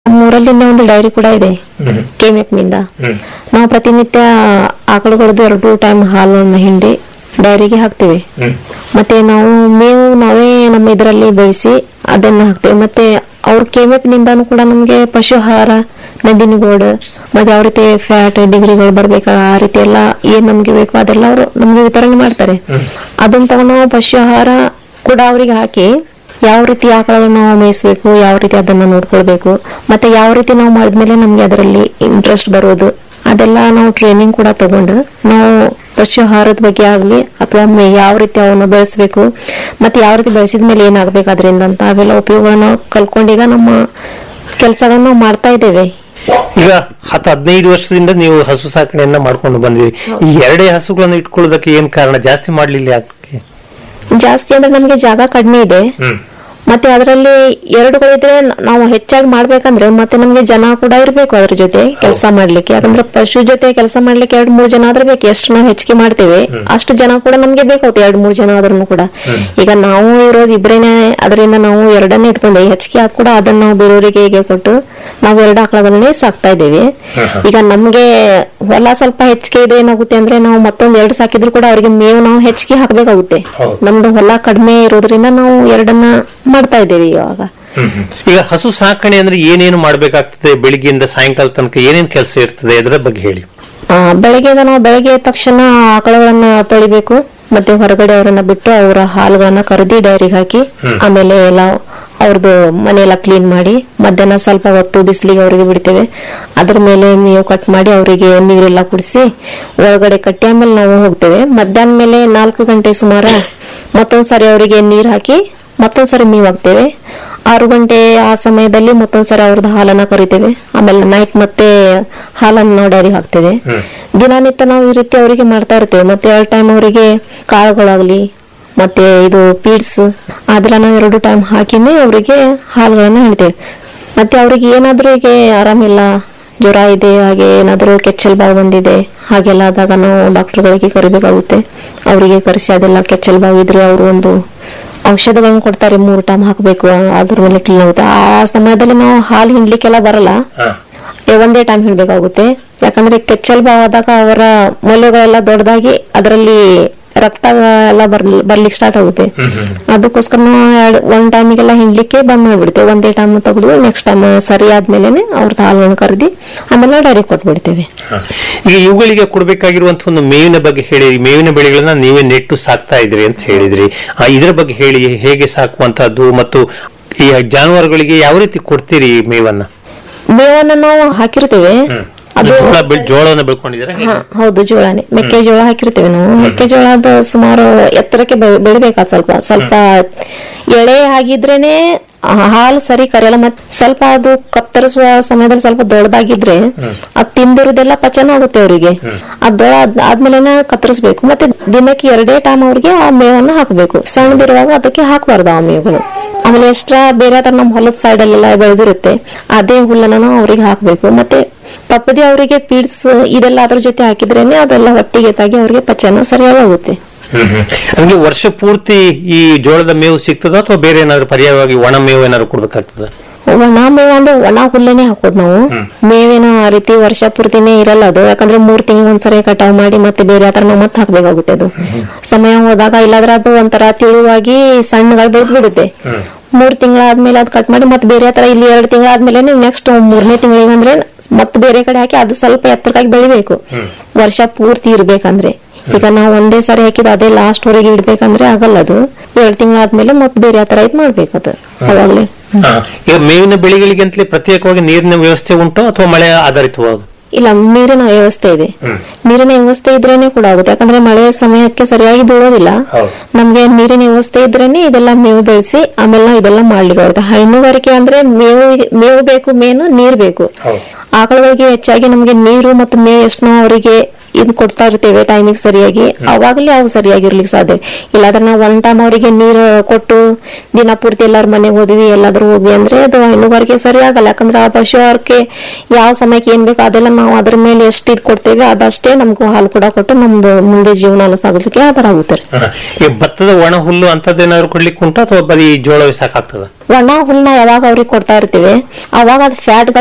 ನಮ್ಮೂರಲ್ಲಿ ಒಂದು ಡೈರಿ ಕೂಡ ಇದೆ ಕೆಎಂಎಫ್ ನಿಂದ. ನಾವು ಪ್ರತಿನಿತ್ಯ ಆಕಳುಗಳದ್ದು 2 ಟೈಮ್ ಹಾಲನ್ನು ಹಿಂಡಿ ಡೈರಿಗೆ ಹಾಕ್ತೇವೆ. ಮತ್ತೆ ನಾವು ಮೇವು ನಾವೇ ನಮ್ಮ ಇದರಲ್ಲಿ ಬೆಳೆಸಿ ಅದನ್ನ ಹಾಕ್ತೇವೆ. ಮತ್ತೆ ಅವ್ರ ಕೆಎಂಎಫ್ ನಿಂದಾನು ಕೂಡ ನಮ್ಗೆ ಪಶು ಆಹಾರ, ನಂದಿನಿ ಗೋಲ್ಡ್, ಮತ್ತೆ ಯಾವ ರೀತಿ ಫ್ಯಾಟ್ ಡಿಗ್ರಿಗಳು ಬರ್ಬೇಕಾ ಆ ರೀತಿ ಎಲ್ಲ ಏನ್ ನಮ್ಗೆ ಬೇಕು ಅದೆಲ್ಲ ಅವರು ನಮ್ಗೆ ವಿತರಣೆ ಮಾಡ್ತಾರೆ. ಅದನ್ನ ತಗೊಂಡು ನಾವು ಪಶು ಆಹಾರ ಕೂಡ ಅವ್ರಿಗೆ ಹಾಕಿ ಯಾವ ರೀತಿ ಆಕಳವನ್ನು ನಾವು ಮೇಯಿಸ್ಬೇಕು, ಯಾವ ರೀತಿ ಅದನ್ನ ನೋಡ್ಕೊಳ್ಬೇಕು, ಮತ್ತೆ ಯಾವ ರೀತಿ ನಾವು ಮಾಡಿದ್ಮೇಲೆ ನಮ್ಗೆ ಅದರಲ್ಲಿ ಇಂಟ್ರೆಸ್ಟ್ ಬರೋದು ಅದೆಲ್ಲ ನಾವು ಟ್ರೈನಿಂಗ್ ಕೂಡ ತಗೊಂಡು ನಾವು ಪಶು ಆಹಾರದ ಬಗ್ಗೆ ಆಗ್ಲಿ ಅಥವಾ ಯಾವ ರೀತಿ ಅವನ್ನ ಬೆಳೆಸ್ಬೇಕು ಮತ್ತೆ ಯಾವ ರೀತಿ ಬೆಳೆಸಿದ್ಮೇಲೆ ಏನಾಗ್ಬೇಕು ಅದರಿಂದ ಅಂತ ಅವೆಲ್ಲ ಉಪಯೋಗಗಳನ್ನ ಕಲ್ಕೊಂಡೀಗ ನಮ್ಮ ಕೆಲಸಗಳನ್ನ ನಾವು ಮಾಡ್ತಾ ಇದ್ದೇವೆ. ಈಗ 10-15 ವರ್ಷದಿಂದ ನೀವು ಹಸು ಸಾಕಣೆಯನ್ನ ಮಾಡ್ಕೊಂಡು ಬಂದಿರಿ. ಈ 2 ಹಸುಗಳನ್ನು ಇಟ್ಕೊಳ್ಳೋದಕ್ಕೆ ಏನ್ ಕಾರಣ? ಜಾಸ್ತಿ ಮಾಡ್ಲಿಲ್ಲ ಯಾಕೆ? ಜಾಸ್ತಿ ಅಂದ್ರೆ ನಮ್ಗೆ ಜಾಗ ಕಡಿಮೆ ಇದೆ. ಮತ್ತೆ ಅದರಲ್ಲಿ 2ಗಳಿದ್ರೆ ನಾವು ಹೆಚ್ಚಾಗಿ ಮಾಡ್ಬೇಕಂದ್ರೆ ಮತ್ತೆ ನಮ್ಗೆ ಜನ ಕೂಡ ಇರ್ಬೇಕು ಅದ್ರ ಜೊತೆ ಕೆಲಸ ಮಾಡ್ಲಿಕ್ಕೆ. ಯಾಕಂದ್ರೆ ಪಶು ಜೊತೆ ಕೆಲಸ ಮಾಡ್ಲಿಕ್ಕೆ 2-3 ಜನ ಆದ್ರೆ ಬೇಕು. ಎಷ್ಟು ನಾವು ಹೆಚ್ಚಿಗೆ ಮಾಡ್ತೇವೆ ಅಷ್ಟು ಜನ ಕೂಡ ನಮ್ಗೆ ಬೇಕಾಗುತ್ತೆ. 2-3 ಜನ ಆದ್ರೂ ಕೂಡ ಈಗ ನಾವು ಇರೋದು ಇಬ್ರೇನೆ, ಅದರಿಂದ ನಾವು 2 ಇಟ್ಕೊಂಡೆ. ಹೆಚ್ಚಿಗೆ ಕೂಡ ಅದನ್ನ ನಾವು ಬೇರೆಯವರಿಗೆ ಹೇಗೆ ಕೊಟ್ಟು ನಾವು 2 ಆಕಳಗಳನ್ನೇ ಸಾಕ್ತಾ ಇದ್ದೇವೆ. ಈಗ ನಮ್ಗೆ ಹೊಲ ಸ್ವಲ್ಪ ಹೆಚ್ಚಿಗೆ ಇದೆ, ಏನಾಗುತ್ತೆ ಅಂದ್ರೆ ನಾವು ಮತ್ತೊಂದ್ 2 ಸಾಕಿದ್ರು ಕೂಡ ಅವರಿಗೆ ಮೇವು ನಾವು ಹೆಚ್ಚಿಗೆ ಹಾಕ್ಬೇಕಾಗುತ್ತೆ. ನಮ್ದು ಹೊಲ ಕಡಿಮೆ ಇರೋದ್ರಿಂದ ನಾವು 2 ಮಾಡ್ತಾ ಇದ್ದೇವೆ ಇವಾಗ. ಈಗ ಹಸು ಸಾಕಣೆ ಅಂದ್ರೆ ಏನೇನು ಮಾಡ್ಬೇಕಾಗ್ತದೆ? ಬೆಳಿಗ್ಗೆಯಿಂದ ಸಾಯಂಕಾಲ ತನಕ ಏನೇನು ಕೆಲಸ ಇರ್ತದೆ ಅದರ ಬಗ್ಗೆ ಹೇಳಿ. ಬೆಳಗ್ಗೆ ತಕ್ಷಣ ಆಕಳಗಳನ್ನ ತೊಳಿಬೇಕು. ಮತ್ತೆ ಹೊರಗಡೆ ಅವರನ್ನ ಬಿಟ್ಟು ಅವರ ಹಾಲುಗಳನ್ನ ಕರೆದಿ ಡೈರಿಗೆ ಹಾಕಿ ಆಮೇಲೆ ಎಲ್ಲ ಅವ್ರದ್ದು ಮನೆಯೆಲ್ಲ ಕ್ಲೀನ್ ಮಾಡಿ ಮಧ್ಯಾಹ್ನ ಸ್ವಲ್ಪ ಹೊತ್ತು ಬಿಸಿಲಿಗೆ ಅವರಿಗೆ ಬಿಡ್ತೇವೆ. ಅದ್ರ ಮೇಲೆ ಮೇವು ಕಟ್ ಮಾಡಿ ಅವರಿಗೆ ನೀರೆಲ್ಲ ಕುಡಿಸಿ ಒಳಗಡೆ ಕಟ್ಟಿ ಆಮೇಲೆ ನಾವು ಹೋಗ್ತೇವೆ. ಮಧ್ಯಾಹ್ನ ಮೇಲೆ 4 ಗಂಟೆ ಸುಮಾರು ಮತ್ತೊಂದ್ಸರಿ ಅವರಿಗೆ ನೀರ್ ಹಾಕಿ ಮತ್ತೊಂದ್ಸರಿ ಮೇವು ಹಾಕ್ತೇವೆ. 6 ಗಂಟೆ ಆ ಸಮಯದಲ್ಲಿ ಮತ್ತೊಂದ್ಸರಿ ಅವ್ರದ್ದು ಹಾಲನ್ನ ಕರಿತೇವೆ. ಆಮೇಲೆ ನೈಟ್ ಮತ್ತೆ ಹಾಲನ್ನು ನಾವು ಡೈರಿಗೆ ಹಾಕ್ತೇವೆ. ದಿನನಿತ್ಯ ನಾವು ಈ ರೀತಿ ಅವರಿಗೆ ಮಾಡ್ತಾ ಇರ್ತೇವೆ. ಮತ್ತೆ 2 ಟೈಮ್ ಅವರಿಗೆ ಕಾಳುಗಳಾಗ್ಲಿ ಮತ್ತೆ ಇದು ಪೀಡ್ಸ್ ಅದೆಲ್ಲ ನಾವು 2 ಟೈಮ್ ಹಾಕಿನೇ ಅವರಿಗೆ ಹಾಲುಗಳನ್ನ ಹಿಡ್ತೇವೆ. ಮತ್ತೆ ಅವ್ರಿಗೆ ಏನಾದ್ರೂ ಈಗ ಆರಾಮಿಲ್ಲ, ಜ್ವರ ಇದೆ, ಹಾಗೆ ಏನಾದ್ರೂ ಕೆಚ್ಚಲ್ ಬಾವು ಬಂದಿದೆ ಹಾಗೆಲ್ಲ ಆದಾಗ ನಾವು ಡಾಕ್ಟರ್ಗಳಿಗೆ ಕರಿಬೇಕಾಗುತ್ತೆ. ಅವರಿಗೆ ಕರೆಸಿ ಅದೆಲ್ಲ ಕೆಚ್ಚಲ್ ಬಾವು ಇದ್ರೆ ಅವರು ಒಂದು ಔಷಧಗಳನ್ನ ಕೊಡ್ತಾರೆ, 3 ಟೈಮ್ ಹಾಕಬೇಕು, ಅದ್ರ ಮೇಲೆ ಕ್ಲೀನ್ ಆಗುತ್ತೆ. ಆ ಸಮಯದಲ್ಲಿ ನಾವು ಹಾಲು ಹಿಂಡ್ಲಿಕ್ಕೆಲ್ಲ ಬರಲ್ಲ, 1 ಟೈಮ್ ಹಿಂಡ್ಬೇಕಾಗುತ್ತೆ. ಯಾಕಂದ್ರೆ ಕೆಚ್ಚಲ್ ಬಾವು ಆದಾಗ ಅವರ ಮೊಲೆಗಳೆಲ್ಲ ದೊಡ್ಡದಾಗಿ ಅದರಲ್ಲಿ ರಕ್ತ ಎಲ್ಲ ಬರ್ಲಿಕ್ಕೆ ಸ್ಟಾರ್ಟ್ ಆಗುತ್ತೆ. ಅದಕ್ಕೋಸ್ಕರ ನಾವು 1 ಟೈಮಿಗೆಲ್ಲ ಹಿಂಡ್ಲಿಕ್ಕೆ ಬಂದ್ ಮಾಡ್ಬಿಡ್ತೇವೆ. 1 ಟೈಮ್ ತಗೊಂಡು ನೆಕ್ಸ್ಟ್ ಟೈಮ್ ಸರಿ ಆದ್ಮೇಲೆ ಅವ್ರದ್ದು ಹಾಲನ್ನು ಕರೆದಿ ಆಮೇಲೆ ಡೈರಿಗೆ ಕೊಟ್ಬಿಡ್ತೇವೆ. ಈಗ ಇವುಗಳಿಗೆ ಕೊಡ್ಬೇಕಾಗಿರುವಂತಹ ಒಂದು ಮೇವಿನ ಬಗ್ಗೆ ಹೇಳಿ. ಮೇವಿನ ಬೆಳೆಗಳನ್ನ ನೀವೇ ನೆಟ್ಟು ಸಾಕ್ತಾ ಇದ್ರಿ ಅಂತ ಹೇಳಿದ್ರಿ. ಇದರ ಬಗ್ಗೆ ಹೇಳಿ, ಹೇಗೆ ಸಾಕುವಂತಹದ್ದು ಮತ್ತು ಈ ಜಾನುವಾರುಗಳಿಗೆ ಯಾವ ರೀತಿ ಕೊಡ್ತೀರಿ ಮೇವನ್ನ? ಮೇವನ್ನ ನಾವು ಹಾಕಿರ್ತೇವೆ. ಜೋಳವನ್ನು ಬೆಳ್ಕೊಂಡಿದ್ದೀರಾ? ಹೌದು, ಜೋಳನೇ. ಮೆಕ್ಕೆಜೋಳ ಹಾಕಿರ್ತೇವೆ ನಾವು. ಮೆಕ್ಕೆಜೋಳದ ಸುಮಾರು ಎತ್ತರಕ್ಕೆ ಬೆಳಿಬೇಕಾದ ಸ್ವಲ್ಪ ಎಳೆ ಆಗಿದ್ರೇನೆ ಹಾಲು ಸರಿ ಕರೆಯಲ್ಲ. ಮತ್ತೆ ಸ್ವಲ್ಪ ಅದು ಕತ್ತರಿಸುವ ಸಮಯದಲ್ಲಿ ಸ್ವಲ್ಪ ದೊಡ್ಡದಾಗಿದ್ರೆ ಅದ್ ತಿಂದಿರೋದೆಲ್ಲ ಪಚನ ಆಗುತ್ತೆ ಅವರಿಗೆ. ಅದ್ ಆದ್ಮೇಲೆ ಕತ್ತರಿಸ್ಬೇಕು. ಮತ್ತೆ ದಿನಕ್ಕೆ 2 ಟೈಮ್ ಅವ್ರಿಗೆ ಆ ಮೇವನ್ನ ಹಾಕಬೇಕು. ಸಣ್ಣದಿರುವಾಗ ಅದಕ್ಕೆ ಹಾಕಬಾರ್ದು ಆ ಮೇವುಗಳು. ಆಮೇಲೆ ಎಕ್ಸ್ಟ್ರಾ ಬೇರೆ ತರ ನಮ್ಮ ಹೊಲದ ಸೈಡ್ ಅಲ್ಲೆಲ್ಲ ಬೆಳೆದಿರುತ್ತೆ, ಅದೇ ಹುಲ್ಲನ್ನ ನಾವು ಅವ್ರಿಗೆ ಹಾಕ್ಬೇಕು. ಮತ್ತೆ ತಪ್ಪದೆ ಅವರಿಗೆ ಪೀಡ್ಸ್ ಇದೆಲ್ಲ ಅದ್ರ ಜೊತೆ ಹಾಕಿದ್ರೇನೆ ಅದೆಲ್ಲ ಒಟ್ಟಿಗೆ ತಾಗಿ ಅವ್ರಿಗೆ ಪಚನ ಸರಿಯಾಗುತ್ತೆ. ಅಂದ್ರೆ ವರ್ಷ ಪೂರ್ತಿ ಈ ಜೋಳದ ಮೇವು ಸಿಗ್ತದ ಅಥವಾ ಬೇರೆ ಏನಾದ್ರು ಪರ್ಯಾಯವಾಗಿ ಒಣ ಮೇವು ಏನಾದ್ರು ಕೊಡ್ಬೇಕಾಗ್ತದ? ಒಣ ಮೇವು ಅಂದ್ರೆ ಒಣ ಹುಲ್ಲನೇ ಹಾಕೋದು ನಾವು. ಮೇವೇನೋ ಆ ರೀತಿ ವರ್ಷ ಪೂರ್ತಿನೇ ಇರಲ್ಲ ಅದು. ಯಾಕಂದ್ರೆ 3 ತಿಂಗಳು ಒಂದ್ಸರಿ ಕಟಾವ್ ಮಾಡಿ ಮತ್ತೆ ಬೇರೆ ತರ ನಾವು ಮತ್ತೆ ಹಾಕ್ಬೇಕಾಗುತ್ತೆ. ಅದು ಸಮಯ ಹೋದಾಗ ಇಲ್ಲಾದ್ರೆ ಅದು ಒಂಥರ ತಿಳುವಾಗಿ ಸಣ್ಣಗಾಗಿ ಬೆಳೆದ್ ಬಿಡುತ್ತೆ. 3 ತಿಂಗಳಾದ್ಮೇಲೆ ಅದು ಕಟ್ ಮಾಡಿ ಮತ್ತೆ ಬೇರೆ ತರ ಇಲ್ಲಿ 2 ತಿಂಗಳಾದ್ಮೇಲೆ ನೆಕ್ಸ್ಟ್ 3ನೇ ತಿಂಗಳಿಗೆ ಅಂದ್ರೆ ಮತ್ತೆ ಬೇರೆ ಕಡೆ ಹಾಕಿ ಅದು ಸ್ವಲ್ಪ ಎತ್ತರವಾಗಿ ಬೆಳಿಬೇಕು. ವರ್ಷ ಪೂರ್ತಿ ಇರ್ಬೇಕಂದ್ರೆ ಈಗ ನಾವು ಒಂದೇ ಸಾರಿ ಹಾಕಿದ ಅದೇ ಲಾಸ್ಟ್ ವರೆಗೆ ಇಡ್ಬೇಕಂದ್ರೆ ಆಗಲ್ಲ. ಅದು 2 ತಿಂಗಳಾದ್ಮೇಲೆ ಮತ್ತೆ ಬೇರೆ ತರ ಇದು ಮಾಡ್ಬೇಕದು. ಅವಾಗ್ಲೇ ಈಗ ಮೇವಿನ ಬೆಳೆಗಳಿಗಂತಲೇ ಪ್ರತ್ಯೇಕವಾಗಿ ನೀರಿನ ವ್ಯವಸ್ಥೆ ಉಂಟು ಅಥವಾ ಮಳೆ ಆಧಾರಿತವಾದ? ಇಲ್ಲ, ನೀರಿನ ವ್ಯವಸ್ಥೆ ಇದೆ. ನೀರಿನ ವ್ಯವಸ್ಥೆ ಇದ್ರೇನೆ ಕೂಡ ಆಗುತ್ತೆ. ಯಾಕಂದ್ರೆ ಮಳೆಯ ಸಮಯಕ್ಕೆ ಸರಿಯಾಗಿ ಬೀಳೋದಿಲ್ಲ. ನಮ್ಗೆ ನೀರಿನ ವ್ಯವಸ್ಥೆ ಇದ್ರೇನೆ ಇದೆಲ್ಲ ಮೇವು ಬೆಳೆಸಿ ಆಮೇಲೆ ನಾವು ಇದೆಲ್ಲ ಮಾಡ್ಲಿಕ್ಕೆ ಆಗುತ್ತೆ. ಹೈನುಗಾರಿಕೆ ಅಂದ್ರೆ ಮೇವು ಬೇಕು, ಮೇನು ನೀರ್ ಬೇಕು. ಆಕಳುಗಳಿಗೆ ಹೆಚ್ಚಾಗಿ ನಮ್ಗೆ ನೀರು ಮತ್ತು ಮೇವು ಎಷ್ಟು ನಾವು ಅವರಿಗೆ ಇದ್ ಕೊಡ್ತಾ ಇರ್ತೇವೆ ಟೈಮಿಗೆ ಸರಿಯಾಗಿ, ಅವಾಗಲೇ ಅವು ಸರಿಯಾಗಿರ್ಲಿಕ್ಕೆ ಸಾಧ್ಯ. ಇಲ್ಲಾಂದ್ರೆ ನಾವು ಒನ್ ಟೈಮ್ ಅವರಿಗೆ ನೀರು ಕೊಟ್ಟು ದಿನ ಪೂರ್ತಿ ಎಲ್ಲಾರ ಮನೆಗೆ ಹೋದ್ವಿ ಎಲ್ಲಾದ್ರೂ ಹೋದ್ವಿ ಅಂದ್ರೆ ಅದು ಹೈನುಗಾರಿಕೆ ಸರಿ ಆಗಲ್ಲ. ಯಾಕಂದ್ರೆ ಆ ಪಶು ಆಹಾರಕ್ಕೆ ಯಾವ ಸಮಯಕ್ಕೆ ಏನ್ ಬೇಕು ಅದೆಲ್ಲ ನಾವು ಅದ್ರ ಮೇಲೆ ಎಷ್ಟು ಇದ್ ಕೊಡ್ತೇವೆ ಅದಷ್ಟೇ ನಮ್ಗೂ ಹಾಲು ಕೂಡ ಕೊಟ್ಟು ನಮ್ದು ಮುಂದೆ ಜೀವನ ಸಾಗೋದಕ್ಕೆ ಆಧಾರ ಆಗುತ್ತೆ. ಈ ಭತ್ತದ ಒಣ ಹುಲ್ಲು ಅಂತದ್ದೇನಾದ್ರು ಕೊಡ್ಲಿಕ್ಕೆ ಉಂಟು ಅಥವಾ ಬರೀ ಜೋಳವೇ ಸಾಕಾಗ್ತದ? ಒಣ ಹುಲ್ನ ಯಾವಾಗ ಅವ್ರಿಗೆ ಕೊಡ್ತಾ ಇರ್ತೀವಿ ಅವಾಗ ಅದು ಫ್ಯಾಟ್